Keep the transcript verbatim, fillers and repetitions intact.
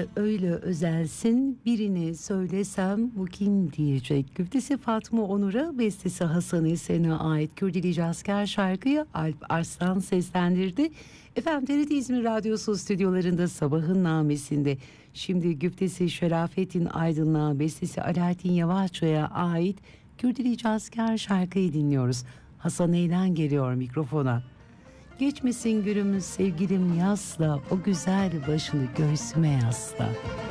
Öyle öyle özelsin, birini söylesem bu kim diyecek. Güftesi Fatma Onur'a, bestesi Hasan Esen'e ait Kürdili Cazker şarkıyı Alp Arslan seslendirdi. Efendim T R T İzmir Radyosu stüdyolarında Sabahın Namesi'nde şimdi güftesi Şerafettin Aydın'la, bestesi Alaaddin Yavaşçı'ya ait Kürdili Cazker şarkıyı dinliyoruz. Hasan Eylen geliyor mikrofona. Geçmesin günümüz sevgilim yasla, o güzel başını göğsüme yasla.